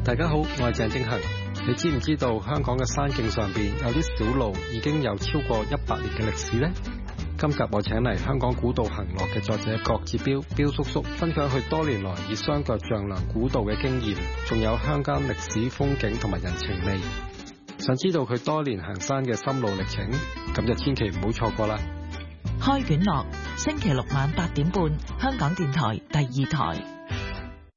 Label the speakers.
Speaker 1: 大家好，我係鄭正恒。你知唔知道香港嘅山徑上邊有啲小路已經有超過100年嘅歷史呢？今集我請嚟香港古道行樂嘅作者郭志標叔叔，分享佢多年來以雙腳丈量古道嘅經驗，仲有鄉間歷史風景同埋人情味。想知道佢多年行山嘅心路歷程，咁就千祈唔好錯過啦！
Speaker 2: 開卷樂，星期六晚8點半，香港電台第2台。